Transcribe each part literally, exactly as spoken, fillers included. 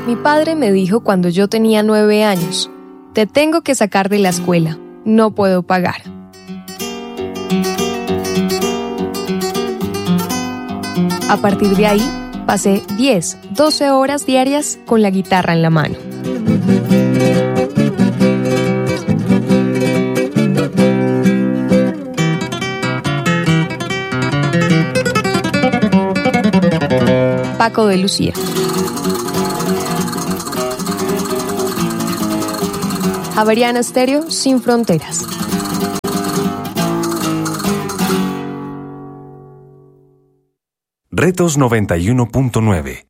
Mi padre me dijo cuando yo tenía nueve años, te tengo que sacar de la escuela, no puedo pagar. A partir de ahí, pasé diez, doce horas diarias con la guitarra en la mano. Paco de Lucía. Javeriana Estéreo sin fronteras. Retos noventa y uno punto nueve.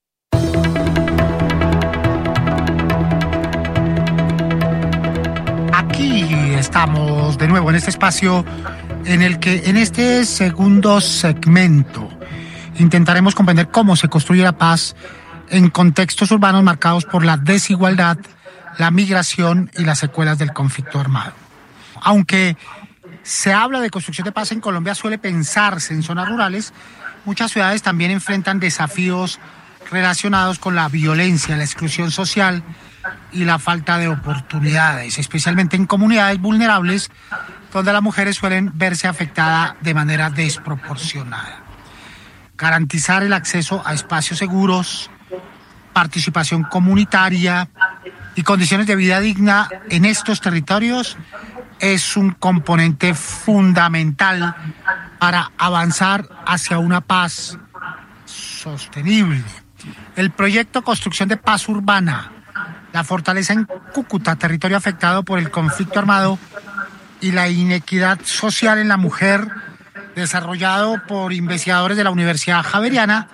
Aquí estamos de nuevo en este espacio en el que en este segundo segmento intentaremos comprender cómo se construye la paz en contextos urbanos marcados por la desigualdad, la migración y las secuelas del conflicto armado. Aunque se habla de construcción de paz en Colombia, suele pensarse en zonas rurales. Muchas ciudades también enfrentan desafíos relacionados con la violencia, la exclusión social y la falta de oportunidades, especialmente en comunidades vulnerables donde las mujeres suelen verse afectadas de manera desproporcionada. Garantizar el acceso a espacios seguros, participación comunitaria y condiciones de vida digna en estos territorios es un componente fundamental para avanzar hacia una paz sostenible. El proyecto Construcción de Paz Urbana, la fortaleza en Cúcuta, territorio afectado por el conflicto armado y la inequidad social en la mujer, desarrollado por investigadores de la Universidad Javeriana,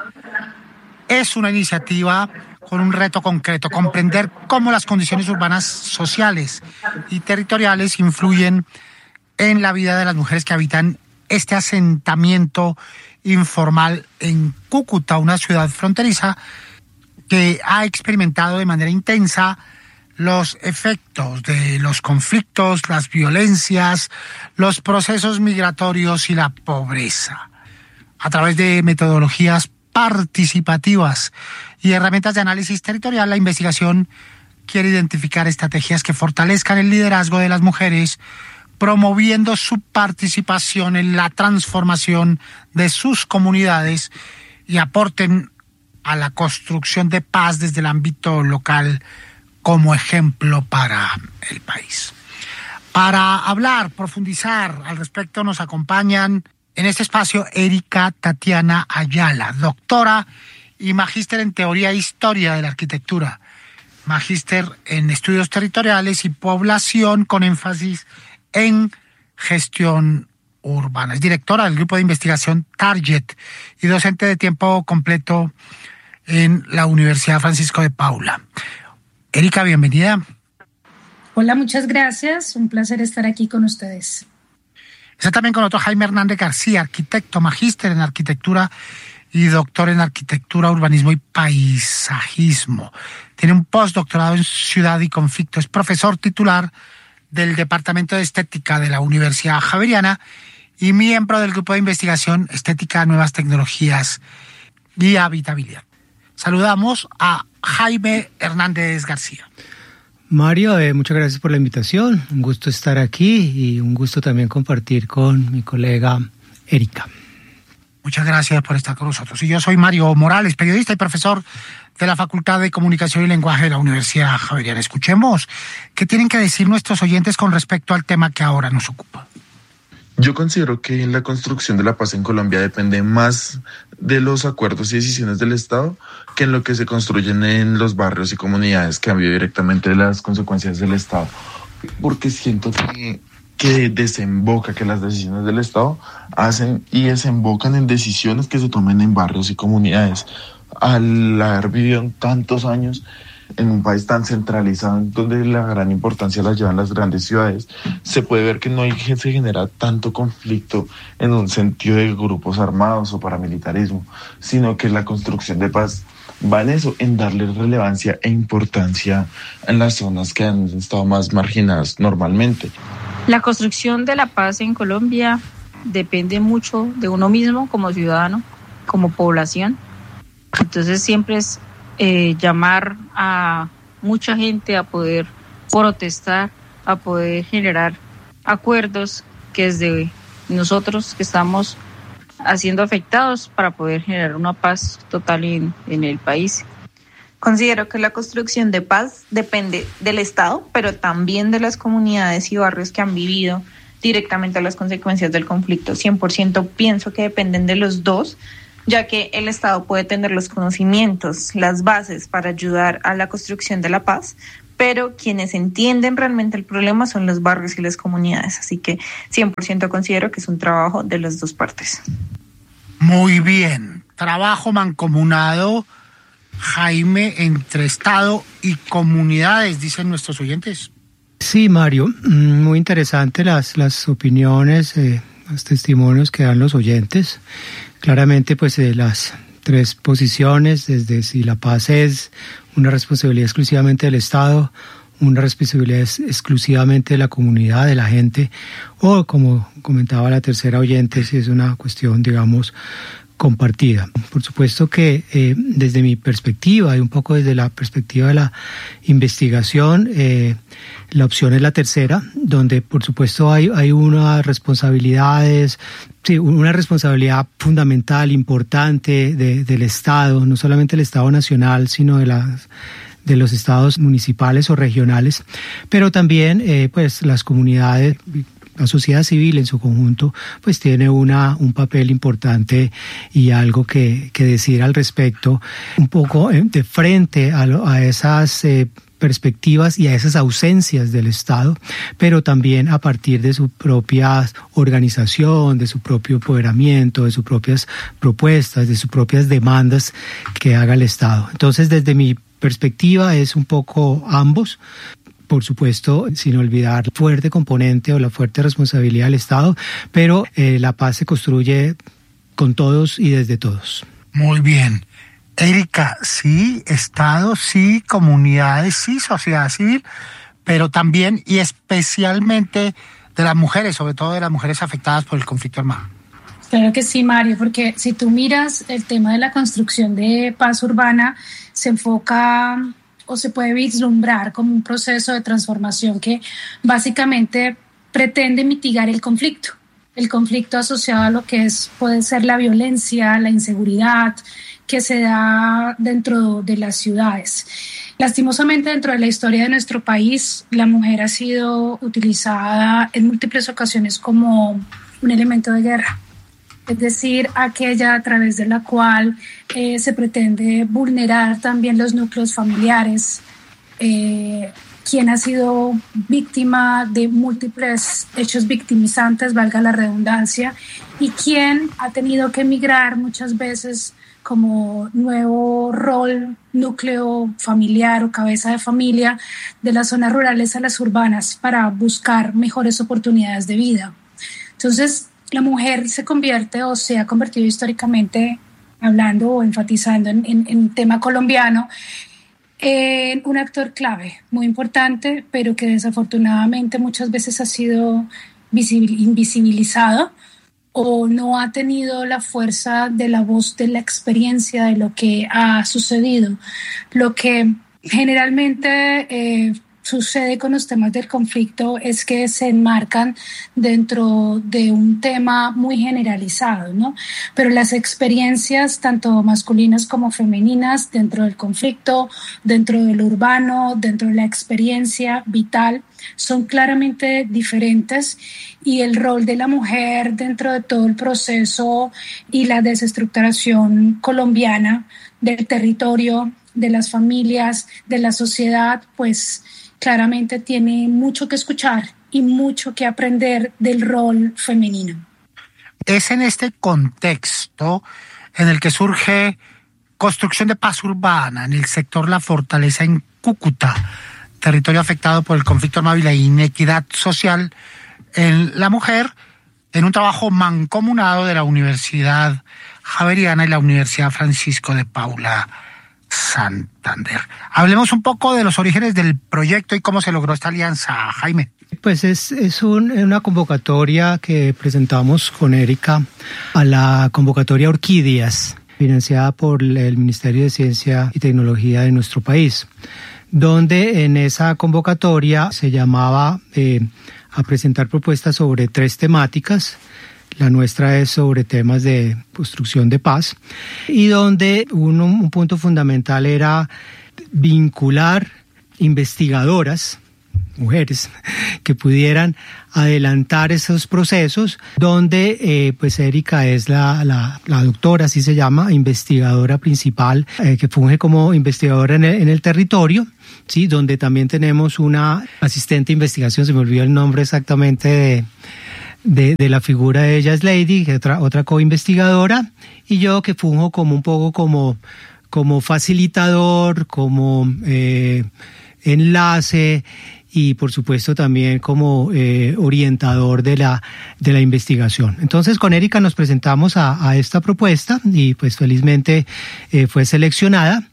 es una iniciativa con un reto concreto: comprender cómo las condiciones urbanas, sociales y territoriales influyen en la vida de las mujeres que habitan este asentamiento informal en Cúcuta, una ciudad fronteriza que ha experimentado de manera intensa los efectos de los conflictos, las violencias, los procesos migratorios y la pobreza. A través de metodologías participativas y herramientas de análisis territorial, la investigación quiere identificar estrategias que fortalezcan el liderazgo de las mujeres, promoviendo su participación en la transformación de sus comunidades y aporten a la construcción de paz desde el ámbito local como ejemplo para el país. Para hablar, profundizar al respecto, nos acompañan en este espacio Erika Tatiana Ayala, doctora y magíster en Teoría e Historia de la Arquitectura, magíster en Estudios Territoriales y Población con énfasis en Gestión Urbana. Es directora del Grupo de Investigación Target y docente de tiempo completo en la Universidad Francisco de Paula. Erika, bienvenida. Hola, muchas gracias. Un placer estar aquí con ustedes. Está también con nosotros Jaime Hernández García, arquitecto, magíster en arquitectura y doctor en arquitectura, urbanismo y paisajismo. Tiene un postdoctorado en ciudad y conflicto. Es profesor titular del Departamento de Estética de la Universidad Javeriana y miembro del Grupo de Investigación Estética, Nuevas Tecnologías y Habitabilidad. Saludamos a Jaime Hernández García. Mario, eh, muchas gracias por la invitación. Un gusto estar aquí y un gusto también compartir con mi colega Erika. Muchas gracias por estar con nosotros. Y yo soy Mario Morales, periodista y profesor de la Facultad de Comunicación y Lenguaje de la Universidad Javeriana. Escuchemos qué tienen que decir nuestros oyentes con respecto al tema que ahora nos ocupa. Yo considero que la construcción de la paz en Colombia depende más de los acuerdos y decisiones del Estado que en lo que se construyen en los barrios y comunidades que han vivido directamente las consecuencias del Estado. Porque siento que, que desemboca, que las decisiones del Estado hacen y desembocan en decisiones que se tomen en barrios y comunidades. Al haber vivido tantos años en un país tan centralizado, donde la gran importancia la llevan las grandes ciudades, se puede ver que no hay, se genera tanto conflicto en un sentido de grupos armados o paramilitarismo, sino que la construcción de paz va en eso, en darle relevancia e importancia en las zonas que han estado más marginadas normalmente. La construcción de la paz en Colombia depende mucho de uno mismo como ciudadano, como población. Entonces siempre es eh, llamar a mucha gente a poder protestar, a poder generar acuerdos que desde nosotros que estamos haciendo afectados para poder generar una paz total en, en el país. Considero que la construcción de paz depende del Estado, pero también de las comunidades y barrios que han vivido directamente las consecuencias del conflicto. cien por ciento pienso que dependen de los dos, ya que el Estado puede tener los conocimientos, las bases para ayudar a la construcción de la paz, pero quienes entienden realmente el problema son los barrios y las comunidades. Así que cien por ciento considero que es un trabajo de las dos partes. Muy bien. Trabajo mancomunado, Jaime, entre Estado y comunidades, dicen nuestros oyentes. Sí, Mario, muy interesante las, las opiniones, eh, los testimonios que dan los oyentes. Claramente, pues, eh, las tres posiciones, desde si la paz es una responsabilidad exclusivamente del Estado, una responsabilidad exclusivamente de la comunidad, de la gente, o como comentaba la tercera oyente, si es una cuestión, digamos, compartida. Por supuesto que eh, desde mi perspectiva y un poco desde la perspectiva de la investigación, eh, la opción es la tercera, donde por supuesto hay, hay unas responsabilidades, sí, una responsabilidad fundamental, importante de, del Estado, no solamente el Estado nacional, sino de las de los estados municipales o regionales, pero también eh, pues las comunidades. La sociedad civil en su conjunto pues tiene una, un papel importante y algo que, que decir al respecto, un poco de frente a, lo, a esas eh, perspectivas y a esas ausencias del Estado, pero también a partir de su propia organización, de su propio empoderamiento, de sus propias propuestas, de sus propias demandas que haga el Estado. Entonces, desde mi perspectiva es un poco ambos. Por supuesto, sin olvidar el fuerte componente o la fuerte responsabilidad del Estado, pero eh, la paz se construye con todos y desde todos. Muy bien. Erika, sí, Estado, sí, comunidades, sí, sociedad civil, pero también y especialmente de las mujeres, sobre todo de las mujeres afectadas por el conflicto armado. Claro que sí, Mario, porque si tú miras el tema de la construcción de paz urbana, se enfoca o se puede vislumbrar como un proceso de transformación que básicamente pretende mitigar el conflicto, el conflicto asociado a lo que es, puede ser la violencia, la inseguridad que se da dentro de las ciudades. Lastimosamente, dentro de la historia de nuestro país, la mujer ha sido utilizada en múltiples ocasiones como un elemento de guerra. Es decir, aquella a través de la cual eh, se pretende vulnerar también los núcleos familiares, eh, quien ha sido víctima de múltiples hechos victimizantes, valga la redundancia, y quien ha tenido que emigrar muchas veces como nuevo rol, núcleo familiar o cabeza de familia de las zonas rurales a las urbanas para buscar mejores oportunidades de vida. Entonces, la mujer se convierte o se ha convertido históricamente, hablando o enfatizando en, en, en tema colombiano, en un actor clave, muy importante, pero que desafortunadamente muchas veces ha sido visibil, invisibilizado o no ha tenido la fuerza de la voz de la experiencia de lo que ha sucedido. Lo que generalmente eh, sucede con los temas del conflicto es que se enmarcan dentro de un tema muy generalizado, ¿no? Pero las experiencias, tanto masculinas como femeninas, dentro del conflicto, dentro del urbano, dentro de la experiencia vital, son claramente diferentes, y el rol de la mujer dentro de todo el proceso y la desestructuración colombiana del territorio, de las familias, de la sociedad, pues claramente tiene mucho que escuchar y mucho que aprender del rol femenino. Es en este contexto en el que surge construcción de paz urbana en el sector La Fortaleza en Cúcuta, territorio afectado por el conflicto armado y la inequidad social en la mujer, en un trabajo mancomunado de la Universidad Javeriana y la Universidad Francisco de Paula Santander. Hablemos un poco de los orígenes del proyecto y cómo se logró esta alianza, Jaime. Pues es, es un, una convocatoria que presentamos con Erika a la convocatoria Orquídeas, financiada por el Ministerio de Ciencia y Tecnología de nuestro país, donde en esa convocatoria se llamaba eh, a presentar propuestas sobre tres temáticas. La nuestra es sobre temas de construcción de paz, y donde un, un punto fundamental era vincular investigadoras, mujeres, que pudieran adelantar esos procesos, donde eh, pues Erika es la, la, la doctora, así se llama, investigadora principal, eh, que funge como investigadora en el, en el territorio, sí, donde también tenemos una asistente de investigación, se me olvidó el nombre exactamente de De, de la figura de ella, es Lady, que otra, otra co-investigadora, y yo que funjo como un poco como, como facilitador, como eh, enlace y por supuesto también como eh, orientador de la, de la investigación. Entonces con Erika nos presentamos a, a esta propuesta y pues felizmente eh, fue seleccionada.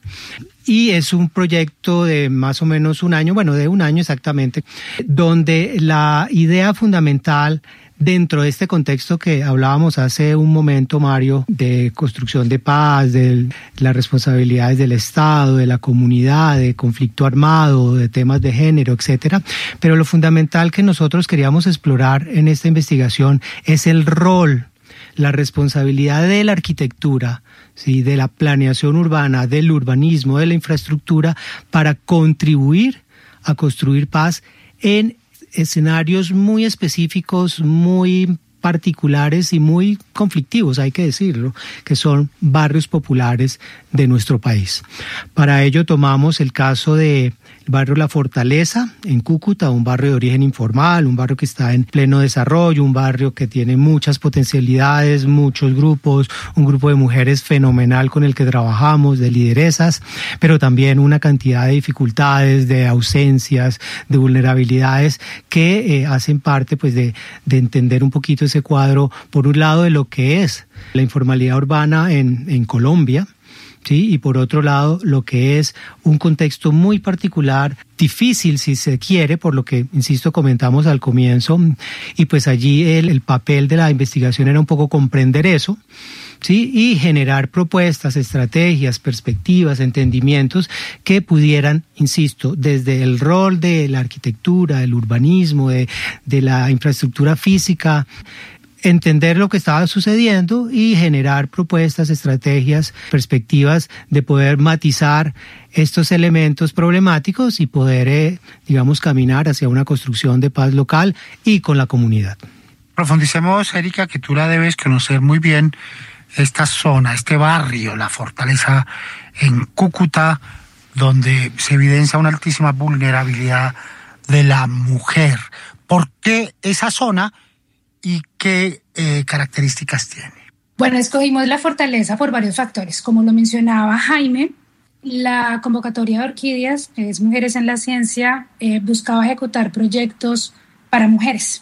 Y es un proyecto de más o menos un año, bueno, de un año exactamente, donde la idea fundamental dentro de este contexto que hablábamos hace un momento, Mario, de construcción de paz, de las responsabilidades del Estado, de la comunidad, de conflicto armado, de temas de género, etcétera. Pero lo fundamental que nosotros queríamos explorar en esta investigación es el rol, la responsabilidad de la arquitectura, ¿sí?, de la planeación urbana, del urbanismo, de la infraestructura, para contribuir a construir paz en escenarios muy específicos, muy particulares y muy conflictivos, hay que decirlo, que son barrios populares de nuestro país. Para ello tomamos el caso de el barrio La Fortaleza, en Cúcuta, un barrio de origen informal, un barrio que está en pleno desarrollo, un barrio que tiene muchas potencialidades, muchos grupos, un grupo de mujeres fenomenal con el que trabajamos, de lideresas, pero también una cantidad de dificultades, de ausencias, de vulnerabilidades que eh, hacen parte pues de, de entender un poquito ese cuadro, por un lado, de lo que es la informalidad urbana en, en Colombia, ¿sí?, y por otro lado lo que es un contexto muy particular, difícil si se quiere, por lo que, insisto, comentamos al comienzo, y pues allí el, el papel de la investigación era un poco comprender eso, ¿sí?, y generar propuestas, estrategias, perspectivas, entendimientos que pudieran, insisto, desde el rol de la arquitectura, del urbanismo, de, de la infraestructura física, entender lo que estaba sucediendo y generar propuestas, estrategias, perspectivas de poder matizar estos elementos problemáticos y poder, eh, digamos, caminar hacia una construcción de paz local y con la comunidad. Profundicemos, Erika, que tú la debes conocer muy bien, esta zona, este barrio, La Fortaleza, en Cúcuta, donde se evidencia una altísima vulnerabilidad de la mujer. ¿Por qué esa zona y qué eh, características tiene? Bueno, escogimos La Fortaleza por varios factores. Como lo mencionaba Jaime, la convocatoria de Orquídeas, que es Mujeres en la Ciencia, eh, buscaba ejecutar proyectos para mujeres.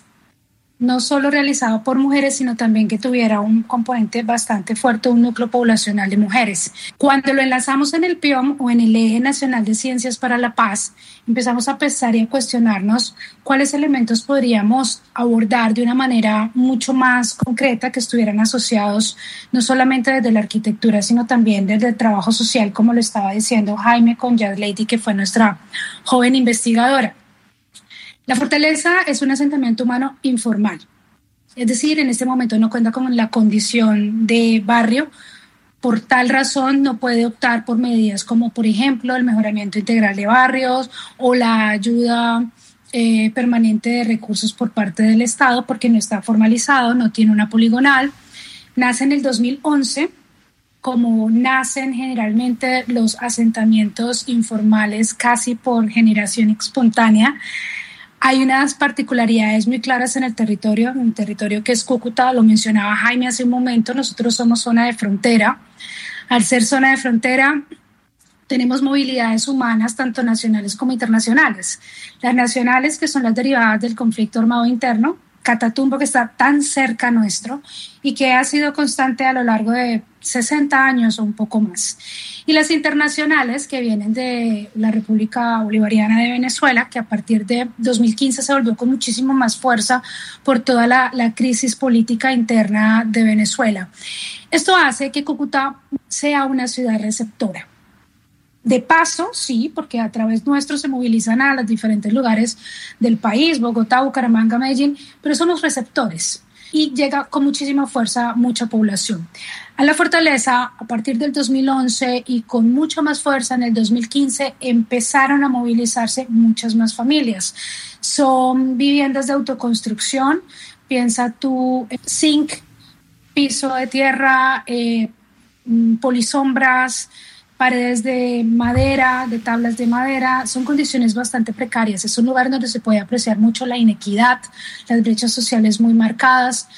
No solo realizado por mujeres, sino también que tuviera un componente bastante fuerte, un núcleo poblacional de mujeres. Cuando lo enlazamos en el P I O M o en el Eje Nacional de Ciencias para la Paz, empezamos a pensar y a cuestionarnos cuáles elementos podríamos abordar de una manera mucho más concreta, que estuvieran asociados no solamente desde la arquitectura, sino también desde el trabajo social, como lo estaba diciendo Jaime con Jazz Lady, que fue nuestra joven investigadora. La Fortaleza es un asentamiento humano informal, es decir, en este momento no cuenta con la condición de barrio. Por tal razón no puede optar por medidas como, por ejemplo, el mejoramiento integral de barrios o la ayuda eh, permanente de recursos por parte del Estado, porque no está formalizado, no tiene una poligonal. Nace en el dos mil once, como nacen generalmente los asentamientos informales casi por generación espontánea. Hay unas particularidades muy claras en el territorio, en el territorio que es Cúcuta, lo mencionaba Jaime hace un momento, nosotros somos zona de frontera. Al ser zona de frontera, tenemos movilidades humanas tanto nacionales como internacionales. Las nacionales, que son las derivadas del conflicto armado interno, Catatumbo, que está tan cerca nuestro y que ha sido constante a lo largo de sesenta años o un poco más. Y las internacionales, que vienen de la República Bolivariana de Venezuela, que a partir de dos mil quince se volvió con muchísimo más fuerza por toda la, la crisis política interna de Venezuela. Esto hace que Cúcuta sea una ciudad receptora. De paso, sí, porque a través nuestro se movilizan a los diferentes lugares del país, Bogotá, Bucaramanga, Medellín, pero somos receptores y llega con muchísima fuerza mucha población. A la fortaleza, a partir del dos mil once y con mucha más fuerza en el dos mil quince, empezaron a movilizarse muchas más familias. Son viviendas de autoconstrucción, piensa tú, zinc, piso de tierra, eh, polisombras, paredes de madera, de tablas de madera, son condiciones bastante precarias. Es un lugar donde se puede apreciar mucho la inequidad, las brechas sociales muy marcadas.